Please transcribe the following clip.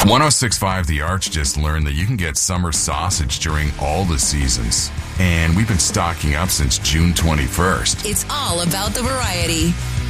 1065 The Arch just learned that you can get summer sausage during all the seasons. And we've been stocking up since June 21st. It's all about the variety.